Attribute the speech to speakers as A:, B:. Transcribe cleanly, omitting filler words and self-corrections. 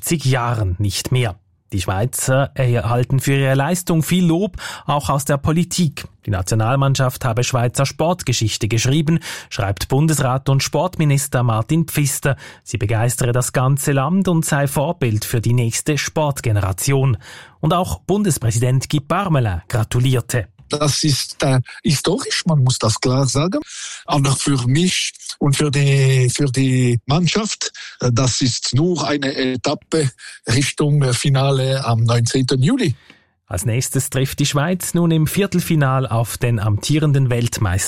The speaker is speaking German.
A: 60 Jahren nicht mehr. Die Schweizer erhalten für ihre Leistung viel Lob, auch aus der Politik. Die Nationalmannschaft habe Schweizer Sportgeschichte geschrieben, schreibt Bundesrat und Sportminister Martin Pfister. Sie begeistere das ganze Land und sei Vorbild für die nächste Sportgeneration. Und auch Bundespräsident Guy Parmelin gratulierte.
B: Das ist historisch, man muss das klar sagen. Aber für mich und für die Mannschaft, das ist nur eine Etappe Richtung Finale am 19. Juli.
A: Als nächstes trifft die Schweiz nun im Viertelfinal auf den amtierenden Weltmeister